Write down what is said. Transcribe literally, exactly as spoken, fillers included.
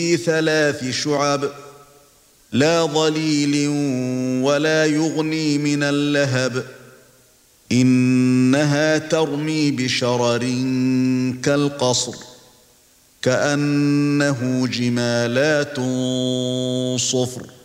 ثلاث شعب لا ظليل ولا يغني من اللهب إنها ترمي بشرر كالقصر كأنه جمالات صفر